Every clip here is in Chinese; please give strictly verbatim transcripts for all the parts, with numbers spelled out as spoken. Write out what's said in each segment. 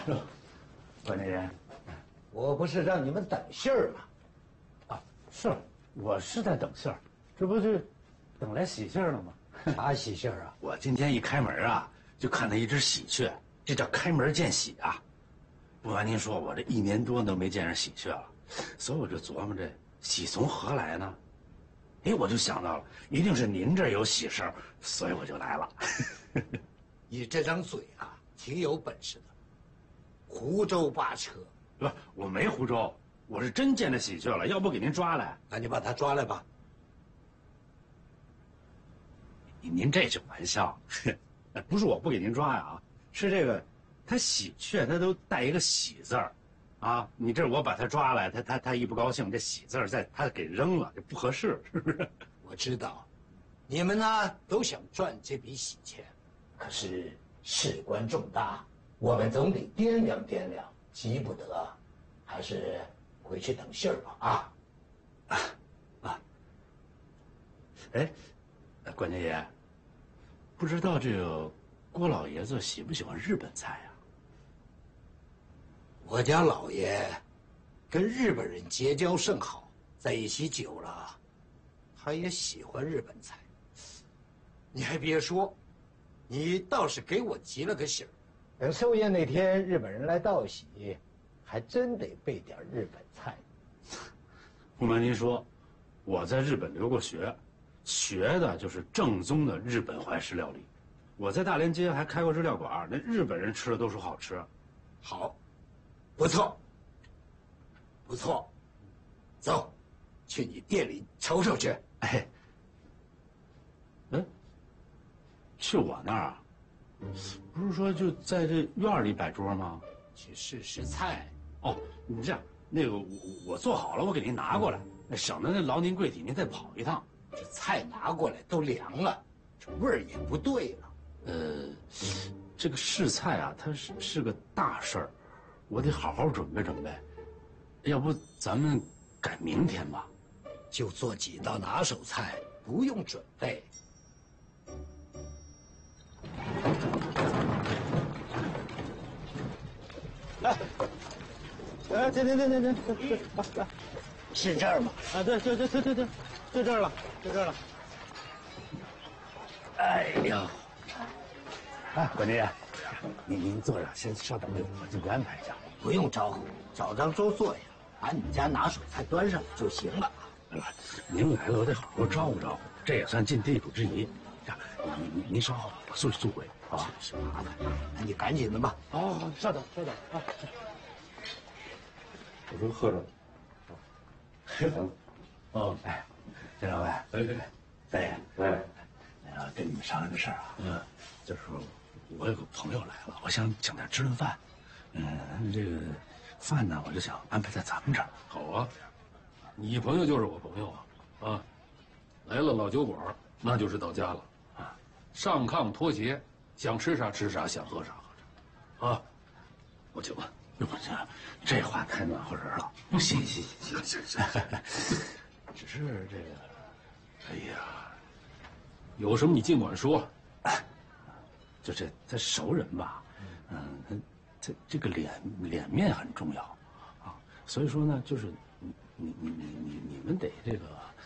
管家爷， 我不是让你们等信儿吗？ 啊，是，我是在等信儿，这不是等来喜信儿了吗？ 啥喜信儿啊？ 我今天一开门啊，就看到一只喜鹊，这叫开门见喜啊！不瞒您说，我这一年多都没见着喜鹊了，所以我就琢磨这喜从何来呢？哎，我就想到了，一定是您这儿有喜事儿，所以我就来了。 你这张嘴啊，挺有本事的，胡诌八扯。 不，我没胡诌，我是真见着喜鹊了，要不给您抓来？ 那你把他抓来吧。 您这是玩笑，不是我不给您抓呀，是这个，它喜鹊它都带一个喜字儿，啊，你这我把它抓来，它它它一不高兴，这喜字儿在它给扔了，这不合适，是不是？ 我知道，你们呢都想赚这笔喜钱，可是事关重大，我们总得掂量掂量，急不得，还是回去等信儿吧啊！ 啊啊！哎，管家爷。不知道这个郭老爷子喜不喜欢日本菜呀？ 我家老爷跟日本人结交甚好，在一起久了，他也喜欢日本菜。你还别说，你倒是给我急了个醒儿。等寿宴那天日本人来道喜，还真得备点日本菜。 不瞒您说，我在日本留过学。学的就是正宗的日本怀石料理，我在大连街还开过日料馆，那日本人吃的都说好吃。 好，不错，不错，走，去你店里瞅瞅去。 哎，嗯，去我那儿啊？不是说就在这院里摆桌吗？ 去试试菜。 哦，你这样，那个我我做好了，我给您拿过来，省得那劳您贵体，您再跑一趟。 这菜拿过来都凉了，这味儿也不对了。 呃，这个试菜啊，它是是个大事儿，我得好好准备准备。要不咱们改明天吧？ 就做几道拿手菜，不用准备。来，来，停停停停停，这这来，是这儿吗？ 啊，对对对对对对，就这儿了，就这儿了。哎呀，哎，管家爷，您您坐着，先稍等会儿，我这边安排一下。 不用招呼，找张桌坐下，把你家拿手菜端上来就行了。 您来了，我得好好招呼招呼，这也算尽地主之谊。呀，您您您稍后，我速去速回，好吧？ 是麻烦，那你赶紧的吧。 好，好，稍等，稍等啊。我说喝着。行。哦，哎，陈老板，哎哎，大爷，哎，那个跟你们商量个事儿啊，嗯，就是我有个朋友来了，我想请他吃顿饭，嗯，这个饭呢，我就想安排在咱们这儿。 好啊，你朋友就是我朋友啊，啊，来了老酒馆，那就是到家了啊，上炕脱鞋，想吃啥吃啥，想喝啥喝啥，啊，我请了。 哟，这这话太暖和人了。不行行行行行，只是这个， 哎呀，有什么你尽管说。 就这他熟人吧，嗯，他这这个脸脸面很重要，啊，所以说呢，就是你你你你你你们得这个，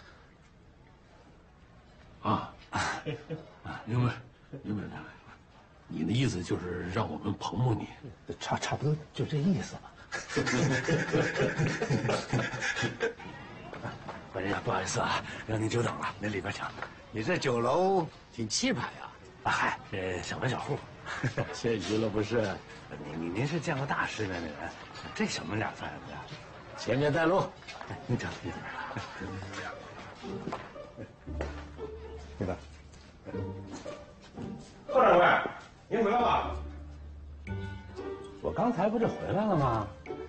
啊，啊，明白明白明白。你的意思就是让我们捧捧你， 差差不多就这意思吧。管家，不好意思啊，让您久等了，您里边请。 你这酒楼挺气派呀！ 啊，嗨，这小门小户， 谦虚了不是？ 您您您是见过大世面的人，这小门脸算什么呀？ 前面带路， 您等您等。 这个，贺掌柜，您回来了。 我刚才不是回来了吗？